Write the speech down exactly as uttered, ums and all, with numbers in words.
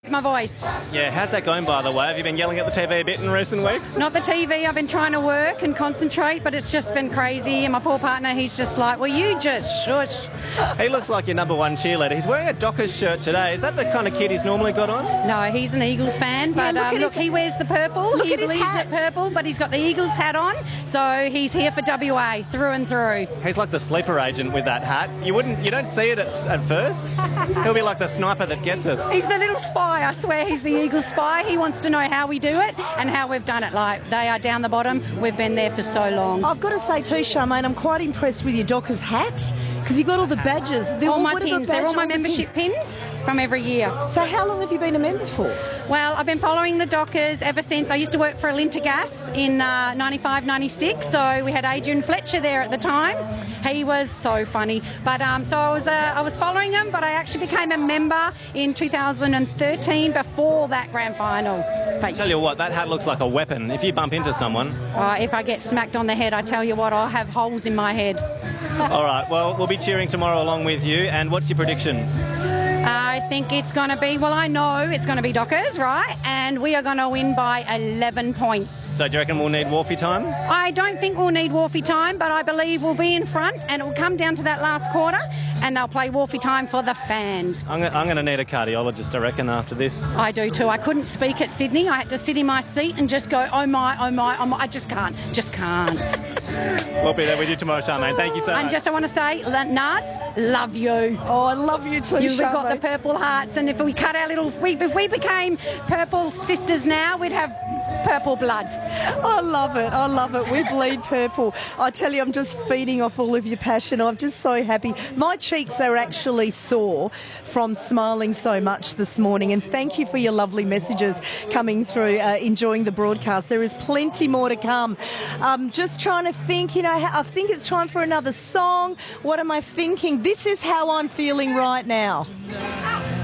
My voice. Yeah, how's that going, by the way? Have you been yelling at the T V a bit in recent weeks? Not the T V. I've been trying to work and concentrate, but it's just been crazy. And my poor partner, he's just like, well, you just shush. He looks like your number one cheerleader. He's wearing a Dockers shirt today. Is that the kind of kid he's normally got on? No, he's an Eagles fan, but look um, at look, his- he wears the purple. Look he at his believes hat. it purple, but he's got the Eagles hat on, so he's here for W A through and through. He's like the sleeper agent with that hat. You wouldn't, you don't see it at, at first. He'll be like the sniper that gets us. He's the little spy. I swear he's the Eagles spy. He wants to know how we do it and how we've done it. Like, they are down the bottom. We've been there for so long. I've got to say too, Charmaine, I'm quite impressed with your Dockers hat because you've got all the badges. They're all my what are the pins. They're badge- all my the membership pins? pins from every year. So how long have you been a member for? Well, I've been following the Dockers ever since. I used to work for Alintagas in uh, ninety-five, ninety-six, so we had Adrian Fletcher there at the time. He was so funny. But um, so I was uh, I was following him, but I actually became a member in two thousand thirteen before that grand final. But Tell you what, that hat looks like a weapon. If you bump into someone. uh, if I get smacked on the head, I tell you what, I'll have holes in my head. All right, well, we'll be cheering tomorrow along with you. And what's your prediction? I think it's going to be, well, I know it's going to be Dockers, right? And we are going to win by eleven points. So do you reckon we'll need Wharfie time? I don't think we'll need Wharfie time, but I believe we'll be in front and it will come down to that last quarter and they'll play Wharfie time for the fans. I'm, I'm going to need a cardiologist, I reckon, after this. I do too. I couldn't speak at Sydney. I had to sit in my seat and just go, oh my, oh my, oh my. I just can't, just can't. We'll be there with you tomorrow, Charmaine. Thank you so And much. just I want to say, Nards, love you. Oh, I love you too, You've got Charmaine. the purple hearts, and if we cut our little, if we, if we became purple sisters now, we'd have purple blood. I love it. I love it. We bleed purple. I tell you, I'm just feeding off all of your passion. I'm just so happy. My cheeks are actually sore from smiling so much this morning. And thank you for your lovely messages coming through, uh, enjoying the broadcast. There is plenty more to come. Um, just trying to think, you know, I think it's time for another song. What am I thinking? This is how I'm feeling right now.